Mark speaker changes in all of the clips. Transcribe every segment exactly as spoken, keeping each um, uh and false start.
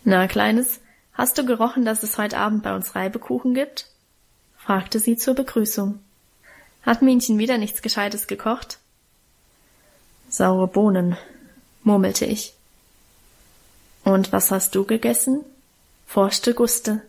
Speaker 1: »Na, Kleines, hast du gerochen, dass es heute Abend bei uns Reibekuchen gibt?« fragte sie zur Begrüßung. »Hat Minchen wieder nichts Gescheites gekocht?« »Saure Bohnen«, murmelte ich. »Und was hast du gegessen?« forschte Guste.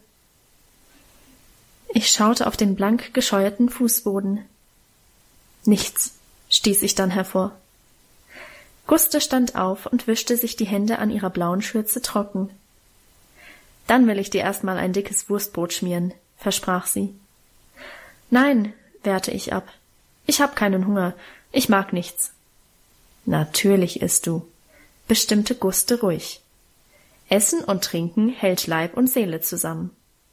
Speaker 1: Ich schaute auf den blank gescheuerten Fußboden. »Nichts«, stieß ich dann hervor. Guste stand auf und wischte sich die Hände an ihrer blauen Schürze trocken. »Dann will ich dir erstmal ein dickes Wurstbrot schmieren«, versprach sie. »Nein«, wehrte ich ab. »Ich hab keinen Hunger. Ich mag nichts.« »Natürlich isst du«, bestimmte Guste ruhig. »Essen und Trinken hält Leib und Seele zusammen.«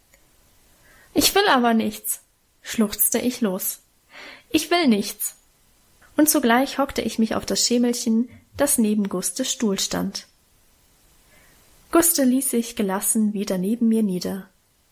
Speaker 1: »Ich will aber nichts«, schluchzte ich los. »Ich will nichts.« Und zugleich hockte ich mich auf das Schemelchen, das neben Gustes Stuhl stand. Guste ließ sich gelassen wieder neben mir nieder.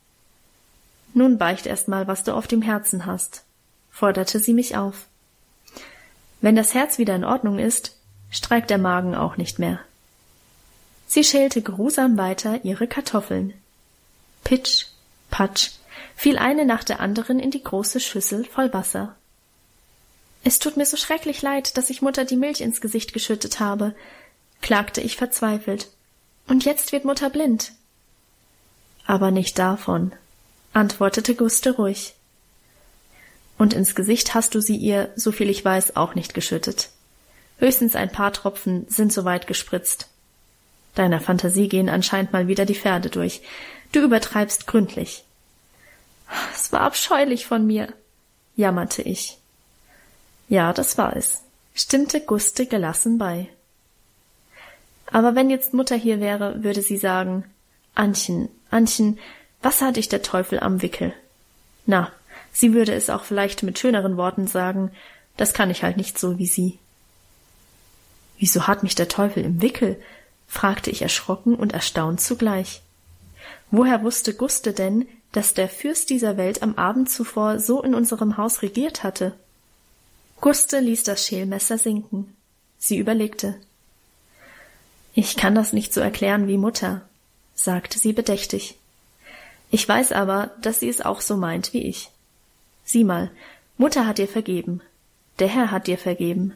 Speaker 1: »Nun beicht erst mal, was du auf dem Herzen hast«, forderte sie mich auf. »Wenn das Herz wieder in Ordnung ist, streikt der Magen auch nicht mehr.« Sie schälte geruhsam weiter ihre Kartoffeln. Pitsch, patsch, fiel eine nach der anderen in die große Schüssel voll Wasser. »Es tut mir so schrecklich leid, dass ich Mutter die Milch ins Gesicht geschüttet habe«, klagte ich verzweifelt. »Und jetzt wird Mutter blind.« »Aber nicht davon«, antwortete Guste ruhig. »Und ins Gesicht hast du sie ihr, soviel ich weiß, auch nicht geschüttet. Höchstens ein paar Tropfen sind so weit gespritzt. Deiner Fantasie gehen anscheinend mal wieder die Pferde durch. Du übertreibst gründlich.« »Es war abscheulich von mir«, jammerte ich. »Ja, das war es«, stimmte Guste gelassen bei. »Aber wenn jetzt Mutter hier wäre, würde sie sagen, »Annchen, Annchen, was hat dich der Teufel am Wickel?« Na, sie würde es auch vielleicht mit schöneren Worten sagen, das kann ich halt nicht so wie sie.« »Wieso hat mich der Teufel im Wickel?« fragte ich erschrocken und erstaunt zugleich. Woher wusste Guste denn, dass der Fürst dieser Welt am Abend zuvor so in unserem Haus regiert hatte? Guste ließ das Schälmesser sinken. Sie überlegte. »Ich kann das nicht so erklären wie Mutter«, sagte sie bedächtig. »Ich weiß aber, dass sie es auch so meint wie ich. Sieh mal, Mutter hat dir vergeben. Der Herr hat dir vergeben.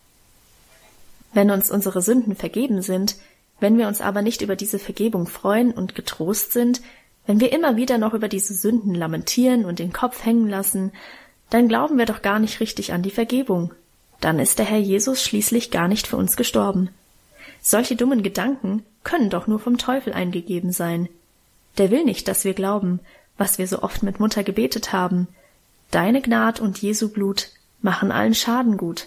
Speaker 1: Wenn uns unsere Sünden vergeben sind, wenn wir uns aber nicht über diese Vergebung freuen und getrost sind, wenn wir immer wieder noch über diese Sünden lamentieren und den Kopf hängen lassen, dann glauben wir doch gar nicht richtig an die Vergebung. Dann ist der Herr Jesus schließlich gar nicht für uns gestorben. Solche dummen Gedanken können doch nur vom Teufel eingegeben sein. Der will nicht, dass wir glauben, was wir so oft mit Mutter gebetet haben. Deine Gnad und Jesu Blut machen allen Schaden gut.«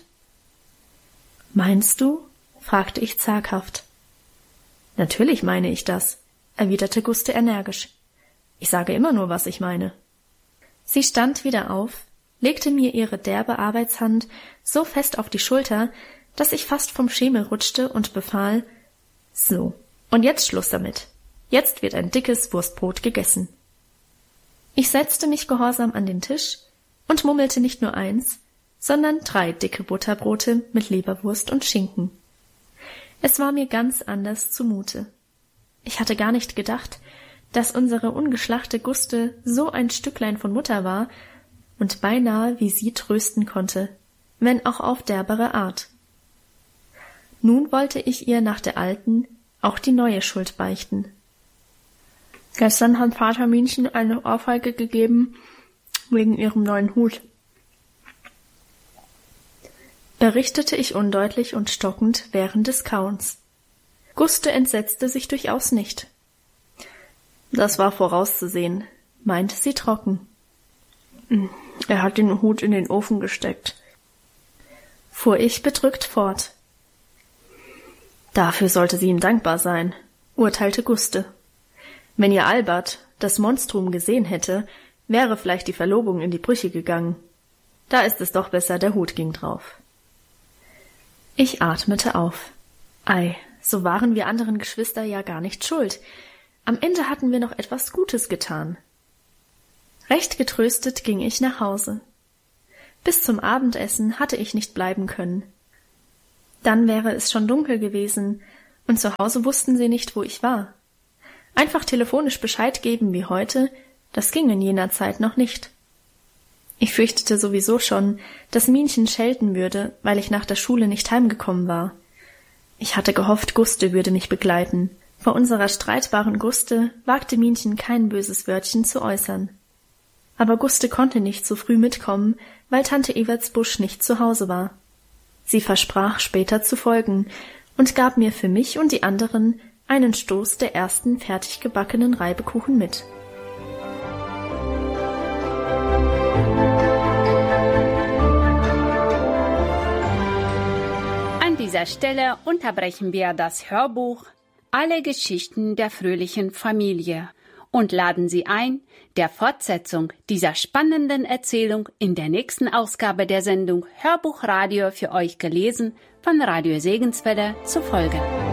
Speaker 1: »Meinst du?« fragte ich zaghaft. »Natürlich meine ich das«, erwiderte Guste energisch. »Ich sage immer nur, was ich meine.« Sie stand wieder auf, legte mir ihre derbe Arbeitshand so fest auf die Schulter, dass ich fast vom Schemel rutschte und befahl, »So, und jetzt Schluss damit. Jetzt wird ein dickes Wurstbrot gegessen.« Ich setzte mich gehorsam an den Tisch und mummelte nicht nur eins, sondern drei dicke Butterbrote mit Leberwurst und Schinken. Es war mir ganz anders zumute. Ich hatte gar nicht gedacht, dass unsere ungeschlachte Guste so ein Stücklein von Mutter war und beinahe wie sie trösten konnte, wenn auch auf derbere Art. Nun wollte ich ihr nach der alten auch die neue Schuld beichten. »Gestern hat Vater Minchen eine Ohrfeige gegeben wegen ihrem neuen Hut«, berichtete ich undeutlich und stockend während des Kauens. Guste entsetzte sich durchaus nicht. »Das war vorauszusehen«, meinte sie trocken. »Er hat den Hut in den Ofen gesteckt«, fuhr ich bedrückt fort. »Dafür sollte sie ihm dankbar sein«, urteilte Guste. »Wenn ihr Albert das Monstrum gesehen hätte, wäre vielleicht die Verlobung in die Brüche gegangen. Da ist es doch besser, der Hut ging drauf.« Ich atmete auf. Ei, so waren wir anderen Geschwister ja gar nicht schuld. Am Ende hatten wir noch etwas Gutes getan. Recht getröstet ging ich nach Hause. Bis zum Abendessen hatte ich nicht bleiben können. Dann wäre es schon dunkel gewesen, und zu Hause wussten sie nicht, wo ich war. Einfach telefonisch Bescheid geben wie heute, das ging in jener Zeit noch nicht. Ich fürchtete sowieso schon, dass Minchen schelten würde, weil ich nach der Schule nicht heimgekommen war. Ich hatte gehofft, Guste würde mich begleiten. Vor unserer streitbaren Guste wagte Minchen kein böses Wörtchen zu äußern. Aber Guste konnte nicht so früh mitkommen, weil Tante Evertsbusch nicht zu Hause war. Sie versprach, später zu folgen und gab mir für mich und die anderen einen Stoß der ersten fertig gebackenen Reibekuchen mit.
Speaker 2: An dieser Stelle unterbrechen wir das Hörbuch Alle Geschichten der fröhlichen Familie und laden Sie ein, der Fortsetzung dieser spannenden Erzählung in der nächsten Ausgabe der Sendung Hörbuchradio für euch gelesen von Radio Segenswelle zu folgen.